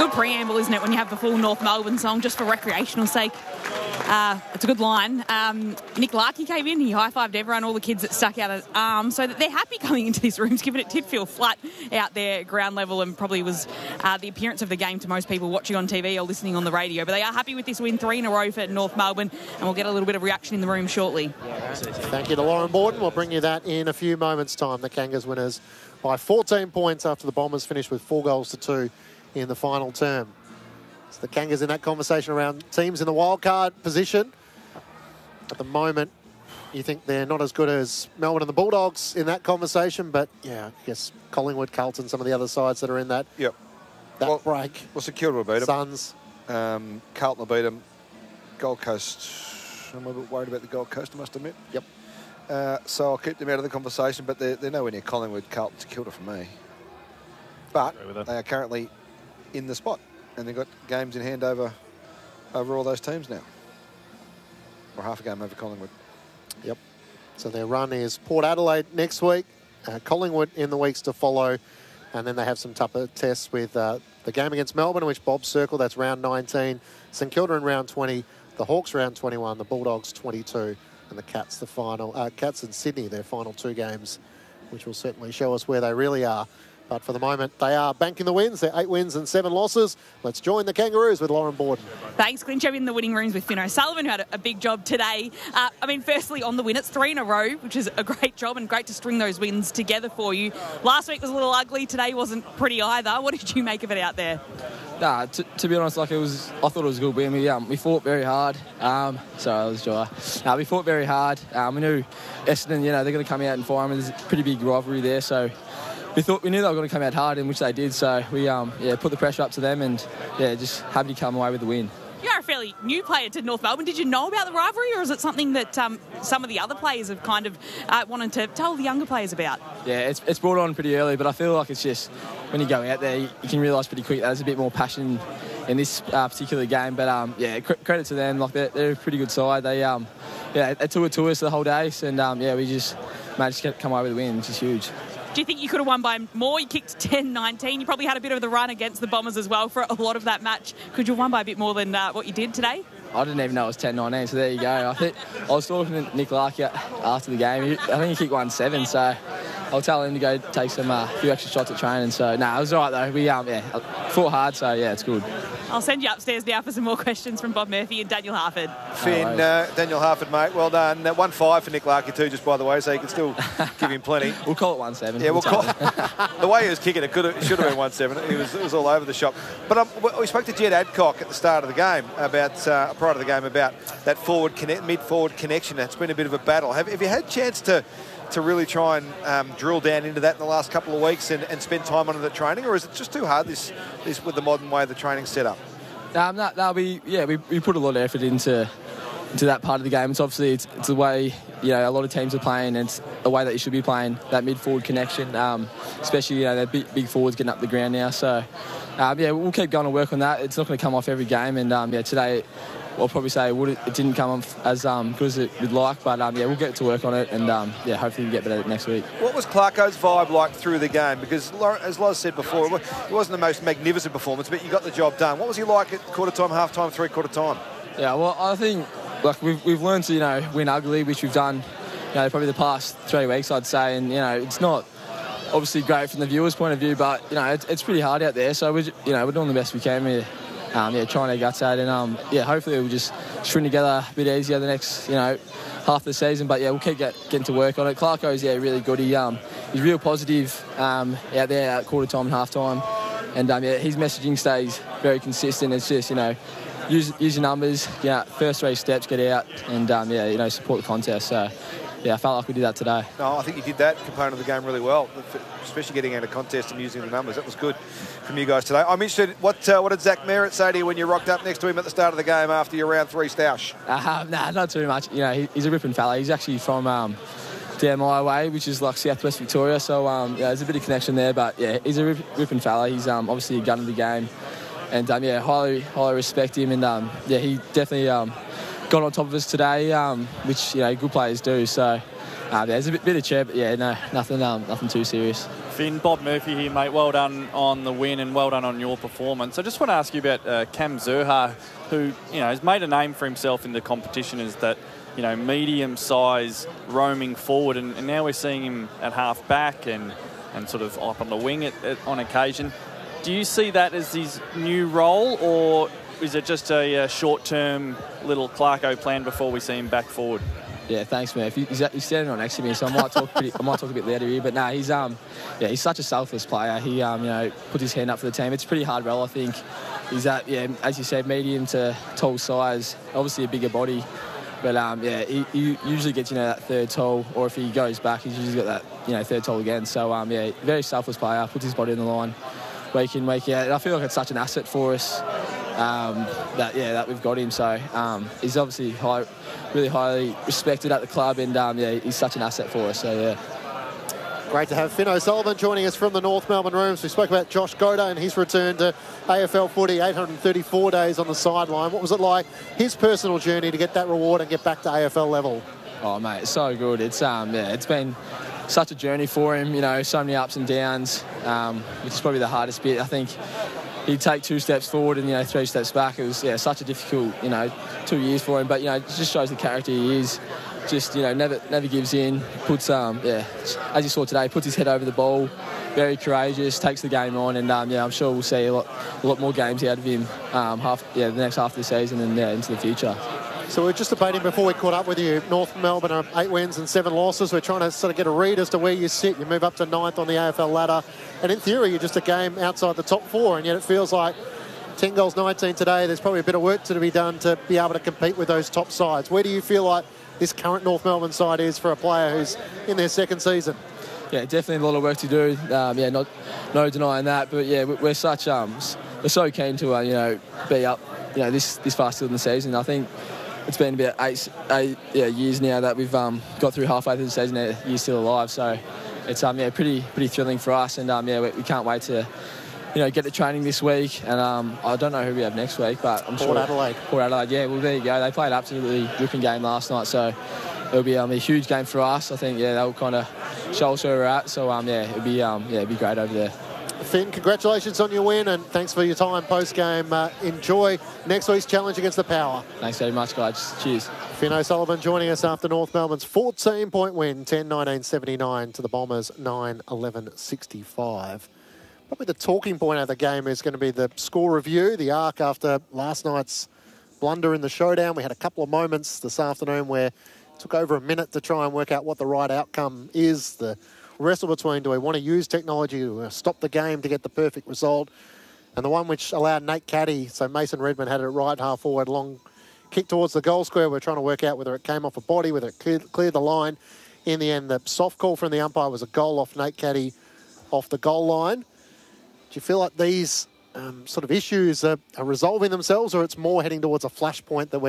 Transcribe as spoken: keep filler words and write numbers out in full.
good preamble, isn't it, when you have the full North Melbourne song just for recreational sake. Uh, it's a good line. Um, Nick Larkey came in, he high-fived everyone, all the kids that stuck out his arm, so that they're happy coming into these rooms, given it did feel flat out there, ground level, and probably was uh, the appearance of the game to most people watching on T V or listening on the radio. But they are happy with this win, three in a row for North Melbourne, and we'll get a little bit of reaction in the room shortly. Thank you to Lauren Borden. We'll bring you that in a few moments' time. The Kangas winners by fourteen points after the Bombers finished with four goals to two in the final term. So the Kangas in that conversation around teams in the wildcard position. At the moment, you think they're not as good as Melbourne and the Bulldogs in that conversation, but yeah, I guess Collingwood, Carlton, some of the other sides that are in that, yep. that well, break. Well, St Kilda will beat them. Suns. Um, Carlton will beat them. Gold Coast, I'm a bit worried about the Gold Coast, I must admit. Yep. Uh, so I'll keep them out of the conversation, but they're, they're nowhere near Collingwood, Carlton, St Kilda for me. But they are currently in the spot, and they've got games in hand over, over all those teams now. Or half a game over Collingwood. Yep. So their run is Port Adelaide next week, uh, Collingwood in the weeks to follow, and then they have some tougher tests with uh, the game against Melbourne, which Bob circled, that's round nineteen, St Kilda in round twenty, the Hawks round twenty-one, the Bulldogs twenty-two, and the Cats the final, uh, Cats and Sydney, their final two games, which will certainly show us where they really are. But for the moment, they are banking the wins. They're eight wins and seven losses. Let's join the Kangaroos with Lauren Borden. Thanks, Clinch. I'm in the winning rooms with Finn O'Sullivan, who had a big job today. Uh, I mean, firstly, on the win, it's three in a row, which is a great job and great to string those wins together for you. Last week was a little ugly. Today wasn't pretty either. What did you make of it out there? Nah, to, to be honest, like it was, I thought it was a good win. We um, we fought very hard. Um, sorry, that was dry. Nah, we fought very hard. Um, we knew Essendon, you know, they're going to come out and fire them. There's a pretty big rivalry there, so we thought we knew they were going to come out hard, in which they did. So we um yeah put the pressure up to them, and yeah, just happy to come away with the win. You're a fairly new player to North Melbourne. Did you know about the rivalry, or is it something that um, some of the other players have kind of uh, wanted to tell the younger players about? Yeah, it's it's brought on pretty early, but I feel like it's just when you go out there, you, you can realise pretty quick that there's a bit more passion in this uh, particular game. But um, yeah, cr- credit to them. Like they're, they're a pretty good side. They um, yeah, they took it to us the whole day, and um, yeah, we just managed to come away with a win, which is huge. Do you think you could have won by more? You kicked ten nineteen. You probably had a bit of the run against the Bombers as well for a lot of that match. Could you have won by a bit more than uh, what you did today? I didn't even know it was ten nineteen, so there you go. I think I was talking to Nick Larkey after the game. I think he kicked one seven, so I'll tell him to go take some uh, few extra shots at training. So, no, nah, it was all right, though. We um, yeah, fought hard, so, yeah, it's good. I'll send you upstairs now for some more questions from Bob Murphy and Daniel Harford. Finn, uh, Daniel Harford, mate, well done. Uh, one five for Nick Larkey too, just by the way, so you can still give him plenty. We'll call it one seven. Yeah, we'll call the way he was kicking it, could have, it should have been one seven. It was, it was all over the shop. But um, we spoke to Jed Adcock at the start of the game, about uh, prior to the game, about that forward connect, mid-forward connection. It's been a bit of a battle. Have, have you had a chance to to really try and um, drill down into that in the last couple of weeks and, and spend time on it at training, or is it just too hard this, this with the modern way the training's set up? Um, that, that'll be, yeah, we, we put a lot of effort into into that part of the game. It's obviously it's, it's the way, you know, a lot of teams are playing, and it's the way that you should be playing, that mid-forward connection, um, especially, you know, they're big, big forwards getting up the ground now. So, um, yeah, we'll keep going to work on that. It's not going to come off every game, and, um, yeah, today I'll probably say it, would, it didn't come off as um, good as it would like, but, um, yeah, we'll get to work on it, and, um, yeah, hopefully we get better next week. What was Clarko's vibe like through the game? Because, as Loz said before, it wasn't the most magnificent performance, but you got the job done. What was he like at quarter-time, half-time, three-quarter time? Yeah, well, I think like we've we've learned to, you know, win ugly, which we've done, you know, probably the past three weeks, I'd say, and, you know, it's not obviously great from the viewers' point of view, but, you know, it's, it's pretty hard out there, so we're, you know, we're doing the best we can. We're, um, yeah, trying our guts out, and, um, yeah, hopefully we'll just string together a bit easier the next, you know, half the season, but, yeah, we'll keep get, getting to work on it. Clarko's, yeah, really good. He, um, he's real positive um, out there at quarter time and half time, and, um, yeah, his messaging stays very consistent. It's just, you know, use, use your numbers, yeah, first three steps, get out, and, um, yeah, you know, support the contest. So, yeah, I felt like we did that today. No, I think you did that component of the game really well, especially getting out of contest and using the numbers. That was good from you guys today. I'm interested, what uh, what did Zach Merritt say to you when you rocked up next to him at the start of the game after your round three stoush? Uh, nah, not too much. You know, he, he's a ripping fella. He's actually from um, down my way, which is like southwest Victoria. So, um, yeah, there's a bit of connection there. But, yeah, he's a rip, ripping fella. He's um, obviously a gun of the game. And, um, yeah, highly, highly respect him. And, um, yeah, he definitely um, got on top of us today, um, which, you know, good players do. So, uh, there's a bit, bit of cheer, but, yeah, no, nothing, um, nothing too serious. Finn, Bob Murphy here, mate. Well done on the win and well done on your performance. I just want to ask you about uh, Cam Zurhaar, who, you know, has made a name for himself in the competition as that, you know, medium size roaming forward, and, and now we're seeing him at half back and, and sort of up on the wing at, at, on occasion. Do you see that as his new role, or is it just a, a short-term little Clarko plan before we see him back forward? Yeah, thanks, man. He's, he's standing right next to me, so I might talk pretty, I might talk a bit louder here. But no, he's um, yeah, he's such a selfless player. He um, you know, puts his hand up for the team. It's a pretty hard role, I think. He's at, yeah, as you said, medium to tall size. Obviously a bigger body, but um, yeah, he, he usually gets, you know, that third tall, or if he goes back, he's usually got that, you know, third tall again. So um, yeah, very selfless player. Puts his body on the line, week in, week out. And I feel like it's such an asset for us. Um, that yeah, that we've got him. So um, he's obviously high, really highly respected at the club, and um, yeah, he's such an asset for us. So yeah. Great to have Finn O'Sullivan joining us from the North Melbourne Rooms. We spoke about Josh Goda and his return to A F L footy, eight hundred thirty-four days on the sideline. What was it like, his personal journey to get that reward and get back to A F L level? Oh mate, it's so good. It's um yeah, it's been such a journey for him. You know, so many ups and downs, um, which is probably the hardest bit. I think he'd take two steps forward and, you know, three steps back. It was, yeah, such a difficult, you know, two years for him. But, you know, it just shows the character he is. Just, you know, never never gives in. Puts, um, yeah, as you saw today, puts his head over the ball. Very courageous, takes the game on. And, um, yeah, I'm sure we'll see a lot, a lot more games out of him um, half, yeah, the next half of the season and, yeah, into the future. So we were just debating before we caught up with you. North Melbourne are eight wins and seven losses. We're trying to sort of get a read as to where you sit. You move up to ninth on the A F L ladder. And in theory, you're just a game outside the top four. And yet it feels like ten goals, nineteen today. There's probably a bit of work to be done to be able to compete with those top sides. Where do you feel like this current North Melbourne side is for a player who's in their second season? Yeah, definitely a lot of work to do. Um, yeah, not no denying that. But yeah, we're such um, we're so keen to uh, you know, be up, you know, this this far still in the season. I think it's been about eight, eight yeah, years now that we've um, got through halfway through the season. A year still alive, so it's um yeah pretty pretty thrilling for us, and um yeah we, we can't wait to, you know, get the training this week. And um I don't know who we have next week, but I'm Port sure Port Adelaide. Port Adelaide, yeah. Well, there you go. They played an absolutely ripping game last night, so it'll be um, a huge game for us. I think yeah they'll kind of show us where we're at. So um yeah it'll be um yeah it'll be great over there. Finn, congratulations on your win, and thanks for your time post-game. Uh, enjoy next week's challenge against the Power. Thanks very much, guys. Cheers. Finn O'Sullivan joining us after North Melbourne's fourteen-point win, ten nineteen seventy-nine to the Bombers, nine eleven sixty-five. Probably the talking point of the game is going to be the score review, the arc after last night's blunder in the showdown. We had a couple of moments this afternoon where it took over a minute to try and work out what the right outcome is. The wrestle between, do we want to use technology to stop the game to get the perfect result, and the one which allowed Nate Caddy, so Mason Redmond had it right half forward, long kick towards the goal square. We're trying to work out whether it came off a body, whether it cleared, cleared the line. In the end, the soft call from the umpire was a goal off Nate Caddy off the goal line. Do you feel like these um, sort of issues are, are resolving themselves, or it's more heading towards a flashpoint that we're